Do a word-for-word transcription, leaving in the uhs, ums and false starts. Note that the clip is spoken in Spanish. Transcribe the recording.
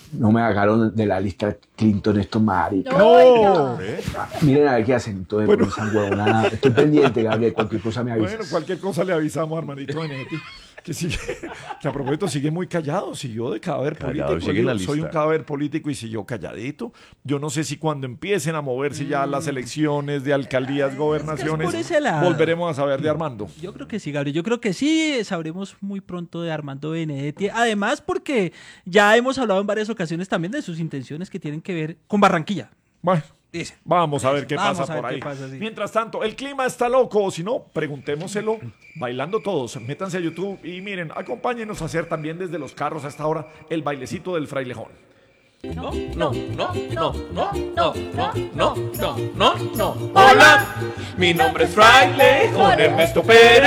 No me sacaron de la lista Clinton estos maricas. No. No. Miren a ver qué hacen. Entonces, bueno. Por esa huevonada. Estoy pendiente, Gabriel. Cualquier cosa me avisas. Bueno, cualquier cosa le avisamos, hermanito Benedetti. Que sigue, que a propósito sigue muy callado, siguió de cadáver Callado, político. sigue en la Yo soy lista. un cadáver político y siguió calladito. Yo no sé si cuando empiecen a moverse ya las elecciones de alcaldías, gobernaciones, por ese lado. volveremos a saber de Armando. Yo creo que sí, Gabriel. Yo creo que sí, sabremos muy pronto de Armando Benedetti. Además, porque ya hemos hablado en varias ocasiones también de sus intenciones que tienen que ver con Barranquilla. Bueno, Dice. vamos a ver qué Vamos pasa a ver por qué ahí. pasa, sí. Mientras tanto, el clima está loco, o si no, preguntémoselo bailando todos. Métanse a YouTube y miren, acompáñenos a hacer también desde los carros a esta hora el bailecito del frailejón. No, no, no, no, no, no, no, no, no, no, no. Hola, mi nombre es Fraile, Juan Ernesto Pérez.